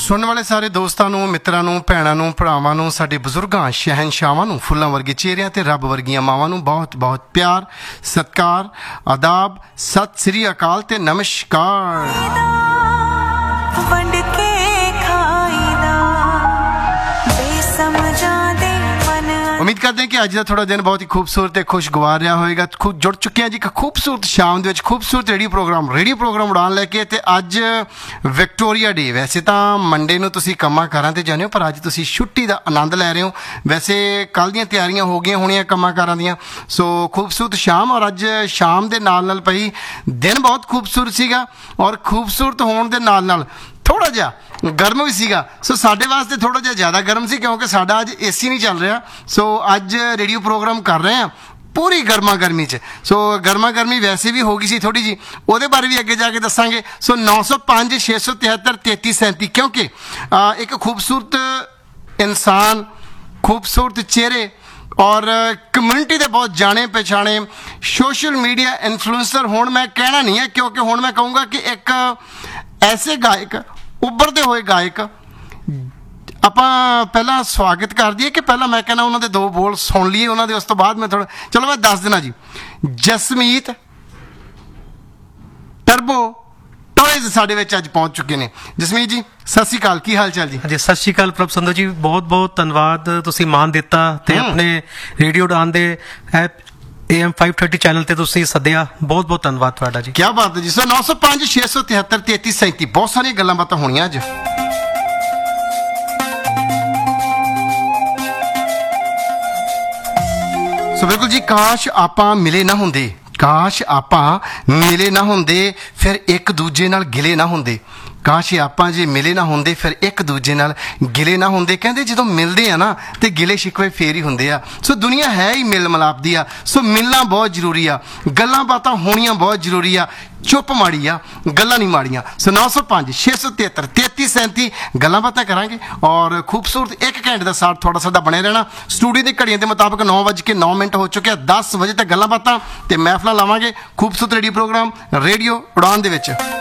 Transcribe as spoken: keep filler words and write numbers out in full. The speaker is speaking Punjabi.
ਸੁਣਨ ਵਾਲੇ ਸਾਰੇ ਦੋਸਤਾਂ ਨੂੰ, ਮਿੱਤਰਾਂ ਨੂੰ, ਭੈਣਾਂ ਨੂੰ, ਭਰਾਵਾਂ ਨੂੰ, ਸਾਡੇ ਬਜ਼ੁਰਗਾਂ, ਸ਼ਹਿਨਸ਼ਾਹਾਂ ਨੂੰ, ਫੁੱਲਾਂ ਵਰਗੇ ਚਿਹਰਿਆਂ ਤੇ ਰੱਬ ਵਰਗੀਆਂ ਮਾਵਾਂ ਨੂੰ ਬਹੁਤ ਬਹੁਤ ਪਿਆਰ, ਸਤਿਕਾਰ, ਆਦਾਬ, ਸਤਿ ਸ੍ਰੀ ਅਕਾਲ ਤੇ ਨਮਸਕਾਰ। उम्मीद करते हैं कि अज का थोड़ा दिन बहुत ही खूबसूरत है, खुशगवार रहा होएगा। खूब जुड़ चुके हैं जी खूबसूरत शाम के खूबसूरत रेडियो प्रोग्राम रेडियो प्रोग्राम उड़ान लैके। तो अज विक्टोरिया डे, वैसे तो मंडे नूं तुसीं कम्मां कारां ते जाने हो, पर अज तुसीं छुट्टी का आनंद लै रहे हो। वैसे कल दियां तैयारियां हो गई होणियां कम्मां कारां दियां। सो खूबसूरत शाम, और अज शाम के नाल नाल पई दिन बहुत खूबसूरत सीगा, और खूबसूरत होण दे नाल नाल थोड़ा जिहा गर्म भी सीगा। सो साडे वास्ते थोड़ा जिहा ज़्यादा गर्म सी, क्योंकि साडा अज ए सी नहीं चल रहा। सो अज रेडियो प्रोग्राम कर रहे हैं पूरी गर्मा गर्मी च। सो गर्मा गर्मी वैसे भी हो गई सी थोड़ी जी, वो बारे भी अगे जाके दसांगे। सो नौ सौ पाँच छे सौ तिहत्तर तेती सैंती, क्योंकि एक खूबसूरत इंसान, खूबसूरत चेहरे और कम्यूनिटी के बहुत जाने पहचाने सोशल मीडिया इन्फ्लुएंसर होण मैं कहना नहीं है, क्योंकि हुण मैं कहूँगा कि एक ऐसे गायक, उभरते हुए गायक, ਆਪਾਂ ਪਹਿਲਾਂ ਸਵਾਗਤ ਕਰ ਦਈਏ ਕਿ ਪਹਿਲਾਂ ਮੈਂ ਕਹਿੰਦਾ ਉਹਨਾਂ ਦੇ ਦੋ ਬੋਲ ਸੁਣ ਲਈਏ ਉਹਨਾਂ ਦੇ, ਉਸ ਤੋਂ ਬਾਅਦ ਮੈਂ ਥੋੜਾ ਚਲੋ ਮੈਂ ਦੱਸ ਦੇਣਾ ਜੀ। ਜਸਮੀਤ ਟਰਬੋ ਟੋਇਜ਼ ਸਾਡੇ ਵਿੱਚ ਅੱਜ ਪਹੁੰਚ ਚੁੱਕੇ ਨੇ। ਜਸਮੀਤ ਜੀ ਸਤਿ ਸ਼੍ਰੀ ਅਕਾਲ, ਕੀ ਹਾਲ ਚਾਲ ਜੀ? ਹਾਂਜੀ ਸਤਿ ਸ਼੍ਰੀ ਅਕਾਲ ਪ੍ਰਭ ਸੰਧੂ ਜੀ, ਬਹੁਤ ਬਹੁਤ ਧੰਨਵਾਦ, ਤੁਸੀਂ ਮਾਣ ਦਿੱਤਾ ਤੇ ਆਪਣੇ ਰੇਡੀਓ ਉਡਾਨ ਦੇ app A M five thirty channel ਤੇ ਤੁਸੀਂ ਸੱਦਿਆ, ਬਹੁਤ ਬਹੁਤ ਧੰਨਵਾਦ ਤੁਹਾਡਾ ਜੀ। ਕੀ ਬਾਤ ਹੈ ਜੀ। ਸੋ ਨੌ ਸੌ ਪੰਜ ਛੇ ਸੌ ਤਿਹੱਤਰ ਤੇਤੀ ਸੈਂਤੀ, ਬਹੁਤ ਸਾਰੀਆਂ ਗੱਲਾਂ ਬਾਤਾਂ ਹੋਣੀਆਂ ਅੱਜ। ਸੋ ਬਿਲਕੁਲ ਜੀ, ਕਾਸ਼ ਆਪਾਂ ਮਿਲੇ ਨਾ ਹੁੰਦੇ, ਕਾਸ਼ ਆਪਾਂ ਮਿਲੇ ਨਾ ਹੁੰਦੇ, ਫਿਰ ਇੱਕ ਦੂਜੇ ਨਾਲ ਗਿਲੇ ਨਾ ਹੁੰਦੇ। ਕਾਸ਼ ਆਪਾਂ ਜੇ ਮਿਲੇ ਨਾ ਹੁੰਦੇ, ਫਿਰ ਇੱਕ ਦੂਜੇ ਨਾਲ ਗਿਲੇ ਨਾ ਹੁੰਦੇ। ਕਹਿੰਦੇ ਜਦੋਂ ਮਿਲਦੇ ਆ ਨਾ ਤੇ ਗਿਲੇ ਸ਼ਿਕਵੇ ਫੇਰ ਹੀ ਹੁੰਦੇ ਆ। ਸੋ ਦੁਨੀਆ ਹੈ ਹੀ ਮਿਲ ਮਿਲਾਪ ਦੀ ਆ। ਸੋ ਮਿਲਣਾ ਬਹੁਤ ਜ਼ਰੂਰੀ ਆ, ਗੱਲਾਂ ਬਾਤਾਂ ਹੋਣੀਆਂ ਬਹੁਤ ਜ਼ਰੂਰੀ ਆ। ਚੁੱਪ ਮਾੜੀ ਆ, ਗੱਲਾਂ ਨਹੀਂ ਮਾੜੀਆਂ। ਸੋ ਨੌ ਸੌ ਪੰਜ ਛੇ ਸੌ ਤਿਹੱਤਰ ਤੇਤੀ ਸੈਂਤੀ ਗੱਲਾਂ ਬਾਤਾਂ ਕਰਾਂਗੇ, ਔਰ ਖੂਬਸੂਰਤ ਇੱਕ ਘੰਟੇ ਦਾ ਸਾਥ ਤੁਹਾਡਾ ਸਾਡਾ ਬਣਿਆ ਰਹਿਣਾ। ਸਟੂਡੀਓ ਦੀ ਘੜੀਆਂ ਦੇ ਮੁਤਾਬਕ ਨੌ ਵੱਜ ਕੇ ਨੌ ਮਿੰਟ ਹੋ ਚੁੱਕੇ ਆ। ਦਸ ਵਜੇ ਤੱਕ ਗੱਲਾਂ ਬਾਤਾਂ ਤੇ ਮਹਿਫਲਾਂ ਲਾਵਾਂਗੇ ਖੂਬਸੂਰਤ ਰੇਡੀਓ ਪ੍ਰੋਗਰਾਮ ਰੇਡੀਓ ਉਡਾਨ ਦੇ ਵਿੱਚ।